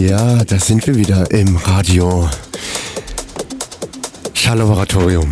Ja, da sind wir wieder im Radio Schalllaboratorium.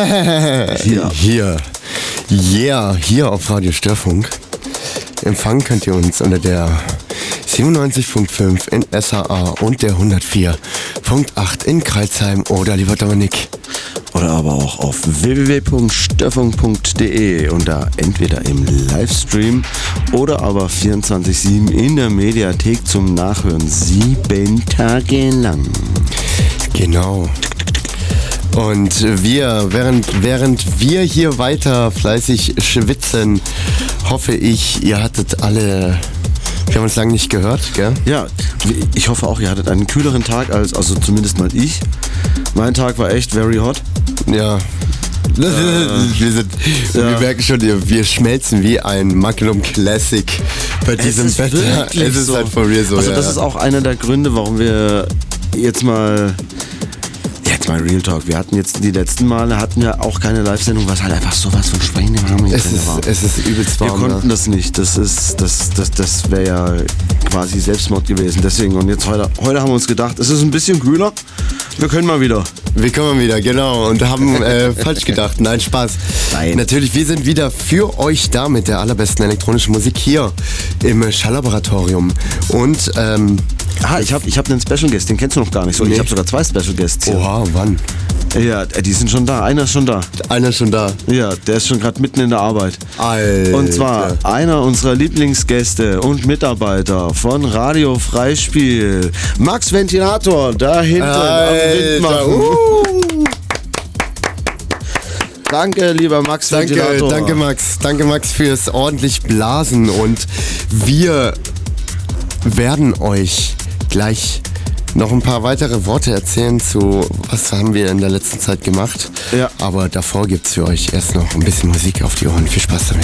Hier auf Radio Störfunk. Empfangen könnt ihr uns unter der 97.5 in SAA und der 104.8 in Crailsheim oder lieber Dominik. Oder aber auch auf www.störfunk.de und da entweder im Livestream oder aber 24/7 in der Mediathek zum Nachhören. 7 Tage lang. Genau. Und wir, während wir hier weiter fleißig schwitzen, hoffe ich, ihr hattet alle... Wir haben uns lange nicht gehört, gell? Ja, ich hoffe auch, ihr hattet einen kühleren Tag also zumindest mal ich. Mein Tag war echt very hot. Ja. Wir merken schon, wir schmelzen wie ein Magnum Classic bei diesem Wetter. Es ist so. halt von mir so. Also das ist auch einer der Gründe, warum wir jetzt mal Real Talk. Wir hatten jetzt die letzten Male auch keine Live-Sendung, was halt einfach sowas von Schweinewarm war. Es ist übelst warm. Wir konnten das nicht. Das wäre ja quasi Selbstmord gewesen. Deswegen, und jetzt heute haben wir uns gedacht, es ist ein bisschen kühler. Wir können mal wieder, genau. Und haben falsch gedacht. Nein, Spaß. Nein. Natürlich, wir sind wieder für euch da mit der allerbesten elektronischen Musik hier im Schalllaboratorium. Und, ich hab einen Special Guest, den kennst du noch gar nicht so. Nee. Ich habe sogar 2 Special Guests hier. Oha, wann? Ja, die sind schon da. Einer ist schon da. Ja, der ist schon gerade mitten in der Arbeit. Alter. Und zwar einer unserer Lieblingsgäste und Mitarbeiter von Radio Freispiel, Max Ventilator, da hinten am Windmachen. Danke, lieber Max Ventilator. Danke Max fürs ordentlich Blasen und wir werden euch gleich noch ein paar weitere Worte erzählen zu, was haben wir in der letzten Zeit gemacht. Ja. Aber davor gibt's für euch erst noch ein bisschen Musik auf die Ohren. Viel Spaß damit.